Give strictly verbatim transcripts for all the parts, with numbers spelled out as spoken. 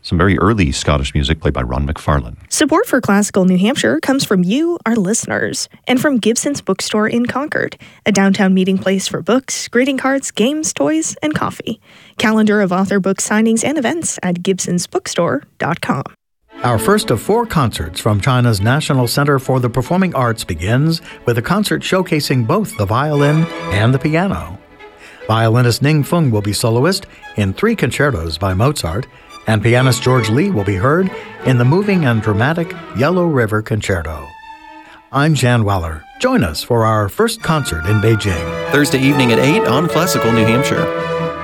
Some very early Scottish music played by Ron McFarlane. Support for Classical New Hampshire comes from you, our listeners, and from Gibson's Bookstore in Concord, a downtown meeting place for books, greeting cards, games, toys, and coffee. Calendar of author book signings and events at gibsons bookstore dot com. Our first of four concerts from China's National Center for the Performing Arts begins with a concert showcasing both the violin and the piano. Violinist Ning Feng will be soloist in three concertos by Mozart, and pianist George Lee will be heard in the moving and dramatic Yellow River Concerto. I'm Jan Weller. Join us for our first concert in Beijing. Thursday evening at eight on Classical New Hampshire.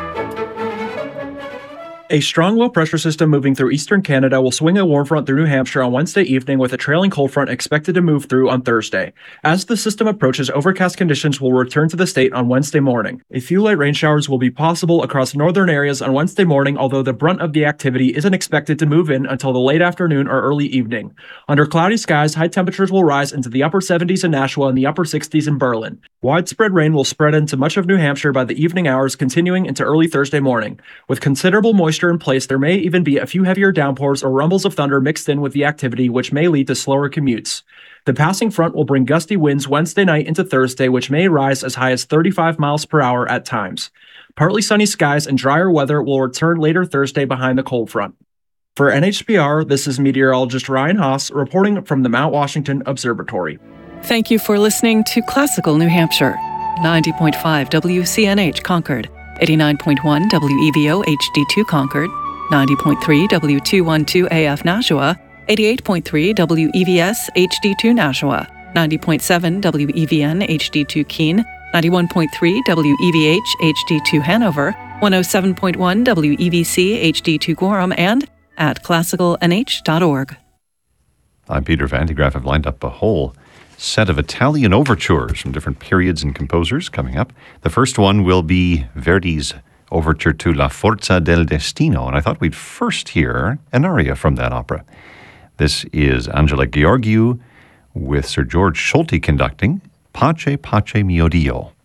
A strong low-pressure system moving through eastern Canada will swing a warm front through New Hampshire on Wednesday evening with a trailing cold front expected to move through on Thursday. As the system approaches, overcast conditions will return to the state on Wednesday morning. A few light rain showers will be possible across northern areas on Wednesday morning, although the brunt of the activity isn't expected to move in until the late afternoon or early evening. Under cloudy skies, high temperatures will rise into the upper seventies in Nashua and the upper sixties in Berlin. Widespread rain will spread into much of New Hampshire by the evening hours, continuing into early Thursday morning. With considerable moisture in place, there may even be a few heavier downpours or rumbles of thunder mixed in with the activity, which may lead to slower commutes. The passing front will bring gusty winds Wednesday night into Thursday, which may rise as high as thirty-five miles per hour at times. Partly sunny skies and drier weather will return later Thursday behind the cold front. For N H P R, this is meteorologist Ryan Haas reporting from the Mount Washington Observatory. Thank you for listening to Classical New Hampshire, ninety point five W C N H Concord, eighty-nine point one W E V O H D two Concord, ninety point three W two twelve A F Nashua, eighty-eight point three W E V S H D two Nashua, ninety point seven W E V N H D two Keene, ninety-one point three W E V H H D two Hanover, one oh seven point one W E V C H D two Gorham, and at classical n h dot org. I'm Peter Van de Graaff. I've lined up a whole set of Italian overtures from different periods and composers coming up. The first one will be Verdi's overture to La Forza del Destino, and I thought we'd first hear an aria from that opera. This is Angela Gheorghiu with Sir George Solti conducting Pace, Pace Mio Dio.